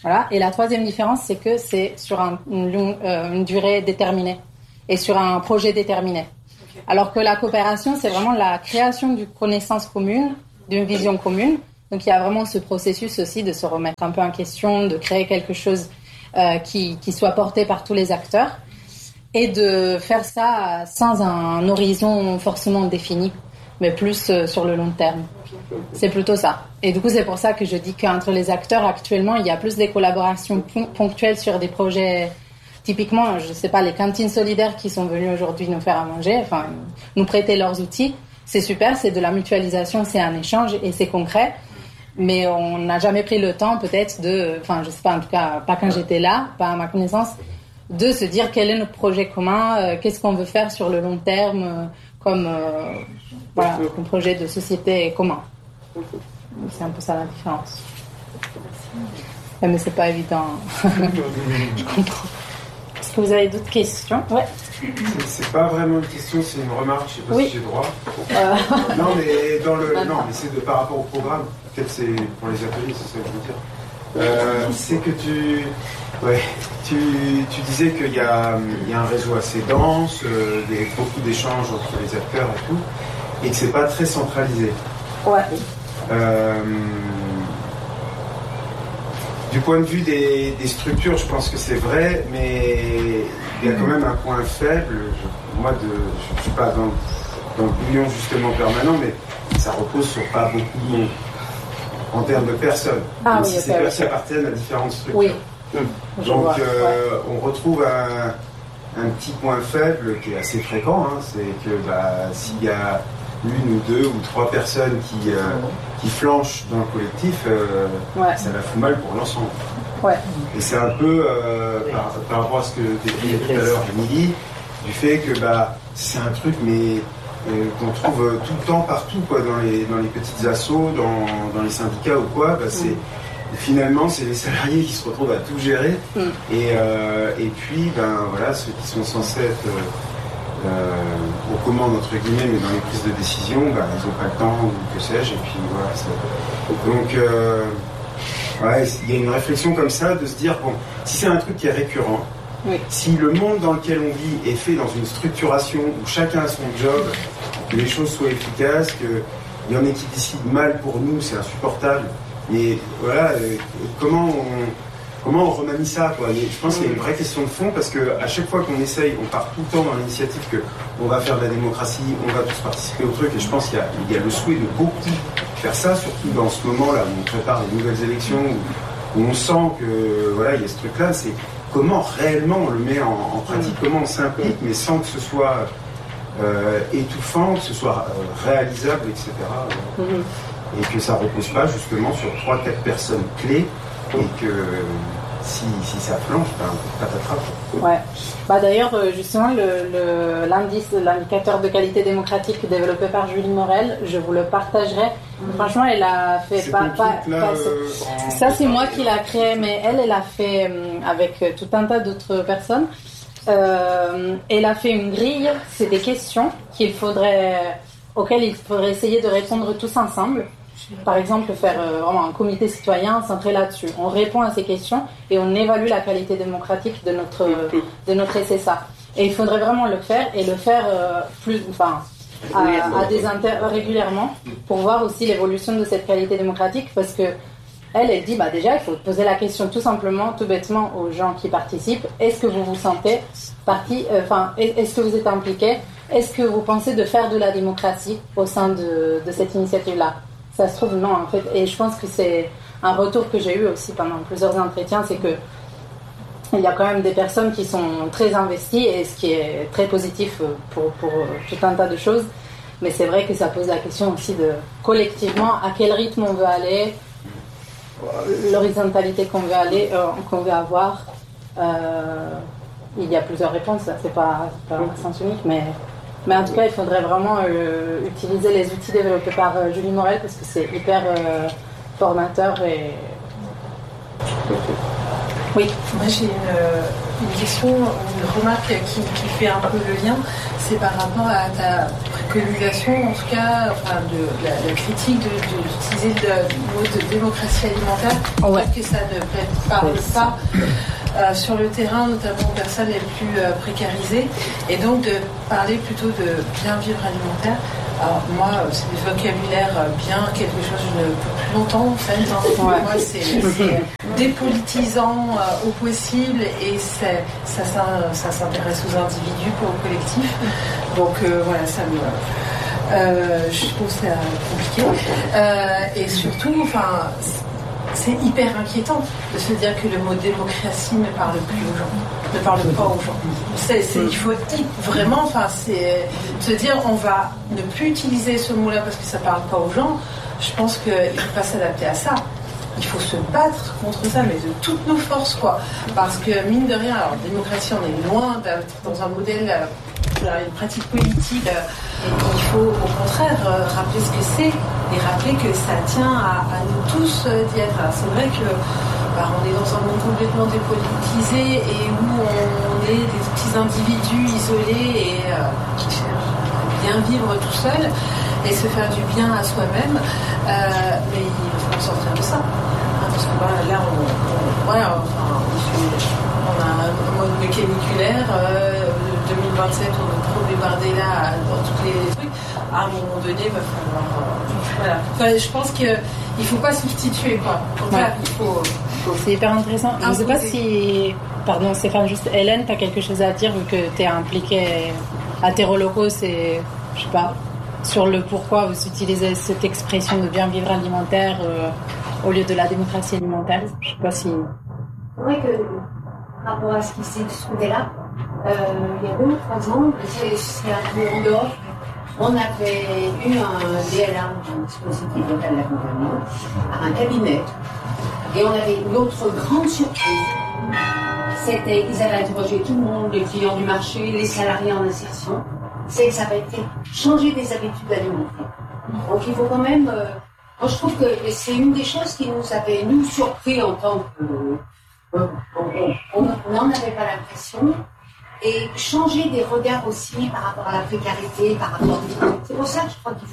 Voilà. Et la troisième différence, c'est que c'est sur une durée déterminée et sur un projet déterminé. Okay. Alors que la coopération, c'est vraiment la création d'une connaissance commune, d'une vision commune. Donc il y a vraiment ce processus aussi de se remettre un peu en question, de créer quelque chose qui soit porté par tous les acteurs et de faire ça sans un horizon forcément défini, mais plus sur le long terme. C'est plutôt ça. Et du coup, c'est pour ça que je dis qu'entre les acteurs, actuellement, il y a plus des collaborations ponctuelles sur des projets. Typiquement, je ne sais pas, les cantines solidaires qui sont venues aujourd'hui nous faire à manger, enfin, nous prêter leurs outils. C'est super, c'est de la mutualisation, c'est un échange et c'est concret. Mais on n'a jamais pris le temps, peut-être, enfin, je sais pas, en tout cas, pas quand j'étais là, pas à ma connaissance, de se dire quel est notre projet commun, qu'est-ce qu'on veut faire sur le long terme, comme projet de société commun. C'est un peu ça la différence. Mais c'est pas évident. Je comprends. Est-ce que vous avez d'autres questions? Ouais. C'est pas vraiment une question, c'est une remarque. Je sais pas si j'ai droit. Non, mais non, mais c'est par rapport au programme. Peut-être c'est pour les ateliers, c'est ça que je veux dire. C'est que tu disais qu'il y a un réseau assez dense, beaucoup d'échanges entre les acteurs et tout, et que c'est pas très centralisé. Ouais. Du point de vue des structures, je pense que c'est vrai, mais il y a quand même un point faible. Moi, je ne suis pas dans le bouillon justement permanent, mais ça repose sur pas beaucoup de monde en termes de personnes. Ah, oui, si ces personnes appartiennent à différentes structures. Oui. Donc, on retrouve un petit point faible qui est assez fréquent, hein, c'est que s'il y a une ou deux ou trois personnes qui flanchent dans le collectif, ça la fout mal pour l'ensemble. Ouais. Et c'est un peu par rapport à ce que tu disais tout à l'heure, Émilie, du fait que c'est un truc qu'on trouve tout le temps partout, quoi, dans les petites assos, dans les syndicats ou quoi. Finalement, c'est les salariés qui se retrouvent à tout gérer. Et puis, ceux qui sont censés être aux commandes, entre guillemets, mais dans les prises de décision, ils n'ont pas le temps, ou que sais-je, et puis voilà. Donc, il y a une réflexion comme ça, de se dire, bon, si c'est un truc qui est récurrent, si le monde dans lequel on vit est fait dans une structuration où chacun a son job, que les choses soient efficaces, qu'il y en ait qui décident mal pour nous, c'est insupportable. Mais voilà, comment on remanie ça, quoi. Et je pense qu'il y a une vraie question de fond, parce qu'à chaque fois qu'on essaye, on part tout le temps dans l'initiative qu'on va faire de la démocratie, on va tous participer au truc, et je pense qu'il y a le souhait de beaucoup faire ça, surtout dans ce moment-là où on prépare les nouvelles élections, où on sent que il y a ce truc-là, c'est comment réellement on le met en pratique, comment on s'implique, mais sans que ce soit étouffant, que ce soit réalisable, etc. Et que ça repose pas justement sur 3-4 personnes clés, et que si ça flanche, patatras. Ouais. D'ailleurs, justement, l'indicateur de qualité démocratique développé par Julie Morel, je vous le partagerai. Franchement, elle a fait ça, c'est moi qui l'ai créé, mais elle a fait avec tout un tas d'autres personnes. Elle a fait une grille, c'est des questions auxquelles il faudrait essayer de répondre tous ensemble. Par exemple, faire vraiment un comité citoyen centré là-dessus. On répond à ces questions et on évalue la qualité démocratique de notre SSA. Et il faudrait vraiment le faire, et le faire régulièrement, pour voir aussi l'évolution de cette qualité démocratique, parce que elle dit déjà il faut poser la question tout simplement, tout bêtement aux gens qui participent. Est-ce que vous vous sentez est-ce que vous êtes impliqués? Est-ce que vous pensez de faire de la démocratie au sein de cette initiative-là? Ça se trouve non, en fait. Et je pense que c'est un retour que j'ai eu aussi pendant plusieurs entretiens, c'est que il y a quand même des personnes qui sont très investies, et ce qui est très positif pour tout un tas de choses. Mais c'est vrai que ça pose la question aussi de collectivement à quel rythme on veut aller, l'horizontalité qu'on veut avoir. Il y a plusieurs réponses, c'est pas un sens unique, mais en tout cas, il faudrait vraiment utiliser les outils développés par Julie Morel, parce que c'est hyper formateur. Et oui. Moi, j'ai une question, une remarque qui fait un peu le lien, c'est par rapport à ta préconisation, en tout cas, enfin, de la critique d'utiliser le mot de démocratie alimentaire, pour que ça ne parle pas sur le terrain, notamment aux personnes les plus précarisées, et donc de parler plutôt de bien vivre alimentaire. Alors moi, c'est des vocabulaires bien quelque chose que je ne peux plus longtemps en fait. Pour moi, c'est dépolitisant au possible et ça s'intéresse aux individus, pas au collectif. Donc voilà, ça me... je trouve ça compliqué. Et surtout, enfin... C'est hyper inquiétant de se dire que le mot démocratie ne parle plus aux gens, ne parle pas aux gens. Il faut vraiment, enfin, c'est se dire on va ne plus utiliser ce mot-là parce que ça parle pas aux gens. Je pense qu'il ne faut pas s'adapter à ça. Il faut se battre contre ça, mais de toutes nos forces, quoi. Parce que mine de rien, alors démocratie, on est loin d'être dans un modèle, une pratique politique. Il faut au contraire rappeler ce que c'est et rappeler que ça tient à nous tous d'y être. Alors, c'est vrai que on est dans un monde complètement dépolitisé et où on est des petits individus isolés et qui cherchent à bien vivre tout seul et se faire du bien à soi-même. Mais il faut sortir de ça. Parce que là, on a un mode caniculaire. 2027, on est trop débardé là dans tous les trucs. À un moment donné, il va falloir. Voilà. Enfin, je pense qu'il ne faut pas substituer, quoi. Il faut... C'est hyper intéressant. Je ne sais pas si. Pardon, Stéphane, juste Hélène, tu as quelque chose à dire vu que tu es impliquée à Terre Locaux, c'est. Je sais pas. Sur le pourquoi vous utilisez cette expression de bien vivre alimentaire au lieu de la démocratie alimentaire. Je sais pas si. C'est vrai que, par rapport à ce qui s'est discuté là, il y a 2 ou 3 ans, c'est un peu en dehors, on avait eu un DLA, un dispositif local d'accompagnement, à un cabinet, et on avait une autre grande surprise. C'était qu'ils avaient interrogé tout le monde, les clients du marché, les salariés en insertion, c'est que ça avait été changer des habitudes alimentaires. Donc il faut quand même... moi je trouve que c'est une des choses qui nous avait, nous, surpris en tant que... on n'en avait pas l'impression. Et changer des regards aussi par rapport à la précarité, par rapport... C'est pour ça que je crois qu'il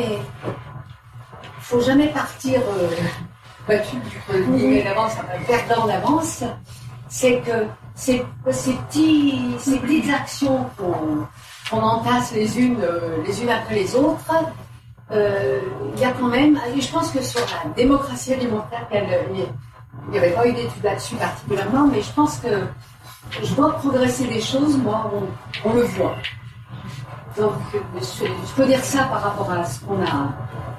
faut jamais partir battu d'avance, perdant d'avance. C'est que ces petites actions qu'on entasse les unes après les autres, il y a quand même... Et je pense que sur la démocratie alimentaire, il n'y avait pas eu d'études là-dessus particulièrement, mais je pense que je vois progresser des choses, moi, on le voit. Donc, je peux dire ça par rapport à ce qu'on a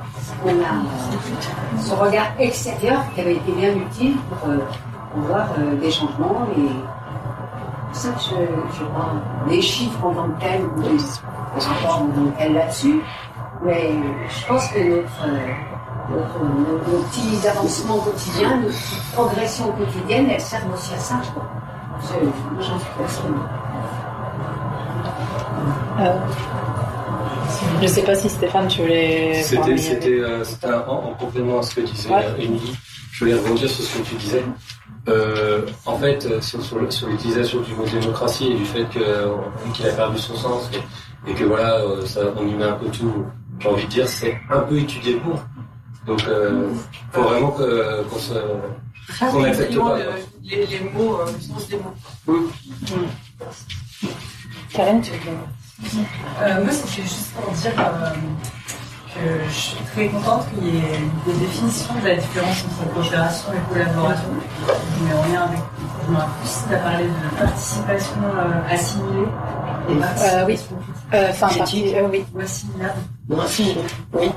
ce regard extérieur qui avait été bien utile pour voir des changements. Et c'est pour ça que je vois les chiffres en tant que tels, ou les rapports en tant que tels là-dessus, mais je pense que nos petits avancements quotidiens, nos petites progressions quotidiennes, elles servent aussi à ça, je crois. J'en suis persuadée. Je ne sais pas si Stéphane, tu voulais... C'était en complément à ce que disait Émilie. Je voulais rebondir sur ce que tu disais. En fait, sur l'utilisation du mot démocratie et du fait qu'il a perdu son sens et que voilà, on y met un peu tout, j'ai envie de dire, c'est un peu étudié pour. Donc, faut vraiment qu'on n'accepte pas. Les mots, le sens des mots. Karen, tu veux dire? Moi, c'était juste pour dire que je suis très contente qu'il y ait des définitions de la différence entre coopération et collaboration. Mais on est avec plus, tu as parlé de participation assimilée et participation oui. Ou assimilable. Oui.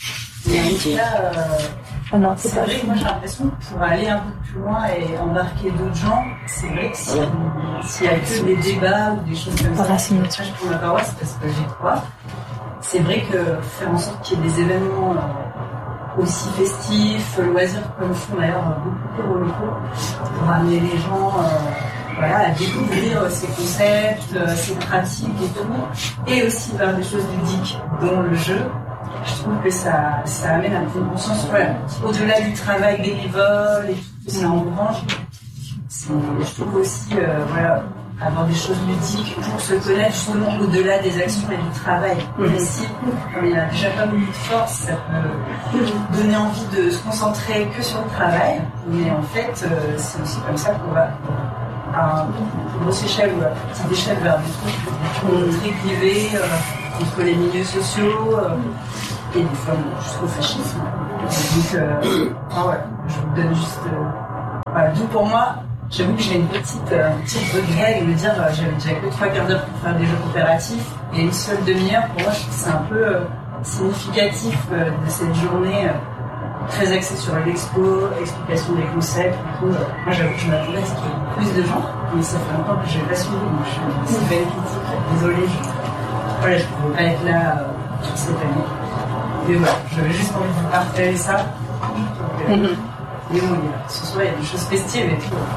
C'est vrai que moi j'ai l'impression que pour aller un peu plus loin et embarquer d'autres gens, c'est vrai que s'il y a que des débats ou des choses comme ça, pour ma paroisse, parce que j'y crois, c'est vrai que faire en sorte qu'il y ait des événements aussi festifs, loisirs comme font d'ailleurs beaucoup de locaux, pour amener les gens à découvrir ces concepts, ces pratiques et tout, et aussi par des choses ludiques, dont le jeu. Je trouve que ça amène à une conscience, au-delà du travail bénévole et tout, que ça engrange, Je trouve aussi, avoir des choses ludiques pour se connaître justement au-delà des actions et du travail. Mais si, comme il y a déjà pas beaucoup de force, ça peut donner envie de se concentrer que sur le travail. Mais en fait, c'est aussi comme ça qu'on va à une grosse échelle ou à petite échelle vers des trucs très privés, contre les milieux sociaux et des fois jusqu'au fascisme. Donc, je vous donne juste... d'où pour moi, j'avoue que j'ai une petite regret de me dire j'avais que 3 quarts d'heure pour faire des jeux coopératifs et une seule demi-heure. Pour moi, je trouve que c'est un peu significatif de cette journée très axée sur l'expo, explication des concepts. Moi, j'avoue que je m'attendais à ce qu'il y ait plus de gens, mais ça fait longtemps que je n'ai pas suivi. Donc, c'est une belle critique. Désolée, je ne pouvais pas être là cette année. Mais voilà, j'avais juste envie de vous partager ça. Mais bon, ce soir, il y a des choses festives et tout.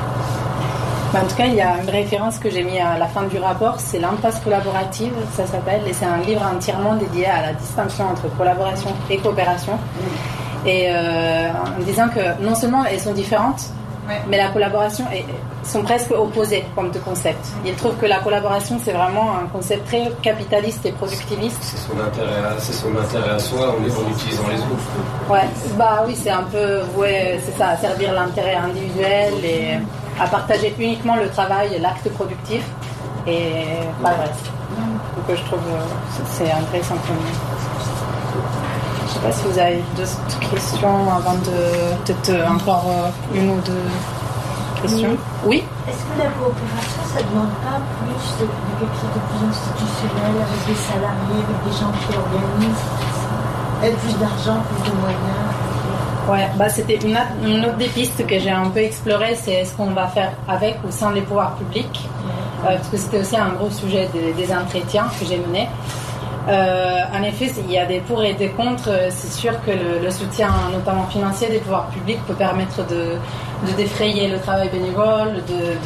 En tout cas, il y a une référence que j'ai mis à la fin du rapport, c'est l'impasse collaborative, ça s'appelle, et c'est un livre entièrement dédié à la distinction entre collaboration et coopération. Et en disant que non seulement elles sont différentes, mais la collaboration sont presque opposées comme deux concepts. Il trouve que la collaboration, c'est vraiment un concept très capitaliste et productiviste. C'est son intérêt à soi en utilisant les autres. Oui, c'est un peu, c'est ça, servir l'intérêt individuel et à partager uniquement le travail et l'acte productif et pas le reste. Donc je trouve c'est intéressant comme... Je ne sais pas si vous avez d'autres questions avant de peut-être encore une ou deux questions. Oui. Est-ce que la coopération, ça ne demande pas plus de quelque chose de plus institutionnel avec des salariés, avec des gens qui organisent avec plus d'argent, plus de moyens? C'était une autre des pistes que j'ai un peu explorées, c'est est-ce qu'on va faire avec ou sans les pouvoirs publics, parce que c'était aussi un gros sujet des entretiens que j'ai menés. En effet, il y a des pour et des contre. C'est sûr que le soutien, notamment financier, des pouvoirs publics peut permettre de défrayer le travail bénévole,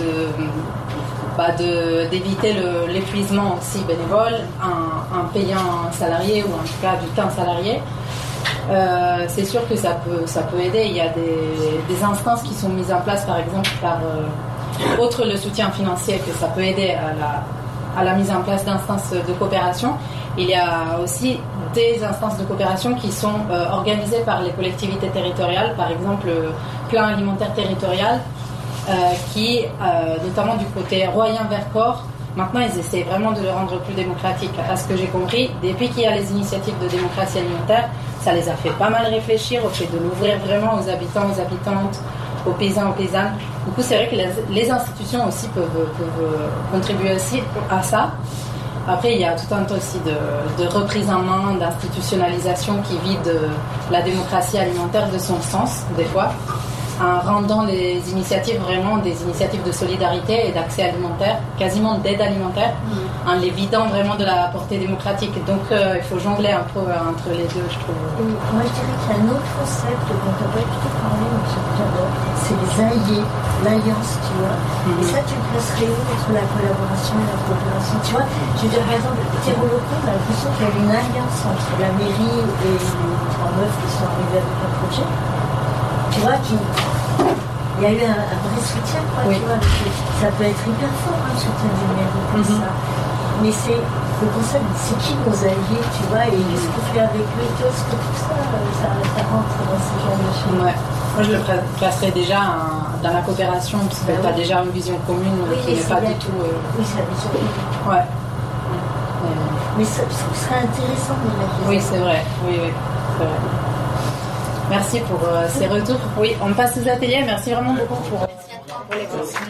d'éviter l'épuisement aussi bénévole en payant un salarié ou en tout cas du temps salarié. C'est sûr que ça peut aider. Il y a des instances qui sont mises en place, par exemple, outre le soutien financier, que ça peut aider à la mise en place d'instances de coopération. Il y a aussi des instances de coopération qui sont organisées par les collectivités territoriales, par exemple le plan alimentaire territorial, qui, notamment du côté Royan-Vercors, maintenant ils essaient vraiment de le rendre plus démocratique. À ce que j'ai compris, depuis qu'il y a les initiatives de démocratie alimentaire, ça les a fait pas mal réfléchir au fait de l'ouvrir vraiment aux habitants, aux habitantes, aux paysans, aux paysannes. Du coup, c'est vrai que les institutions aussi peuvent contribuer aussi à ça. Après, il y a tout un tas aussi de reprise en main, d'institutionnalisation qui vide la démocratie alimentaire de son sens, des fois, en rendant les initiatives vraiment des initiatives de solidarité et d'accès alimentaire, quasiment d'aide alimentaire, en les vidant vraiment de la portée démocratique. Donc, il faut jongler un peu entre les deux, je trouve. Et moi, je dirais qu'il y a un autre concept dont on va plutôt parler, c'est les alliés, l'alliance, tu vois. Et ça, tu le placerais où entre la collaboration et la coopération? Tu vois, je veux dire, par exemple, Terrolocaux, on a l'impression qu'il y a une alliance entre la mairie et les 3 meufs qui sont arrivés avec un projet. Tu vois, il y a eu un vrai soutien, quoi, tu vois. Ça peut être hyper fort, le soutien du mairie, comme ça. Mais c'est le concept, c'est qui nos alliés, tu vois, et ce qu'on fait avec eux, est-ce que tout ça rentre dans ce genre de choses? Moi, je le placerais déjà dans la coopération, parce que tu as déjà une vision commune qui n'est pas du tout... Oui, c'est la vision commune. Mais ça serait intéressant de l'imaginer. Oui, c'est vrai. Oui, c'est vrai. Merci pour ces retours. Oui, on passe aux ateliers. Merci vraiment beaucoup pour les questions.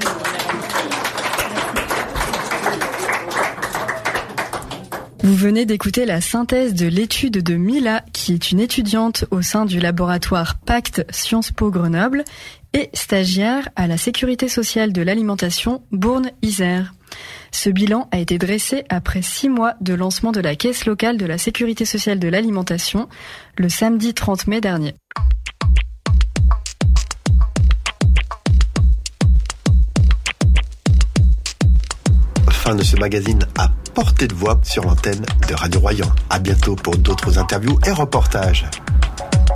Vous venez d'écouter la synthèse de l'étude de Mila, qui est une étudiante au sein du laboratoire Pacte Sciences Po Grenoble et stagiaire à la Sécurité sociale de l'alimentation Bourne-Isère. Ce bilan a été dressé après 6 mois de lancement de la caisse locale de la Sécurité sociale de l'alimentation le samedi 30 mai dernier. Fin de ce magazine à portée de voix sur l'antenne de Radio Royan. À bientôt pour d'autres interviews et reportages.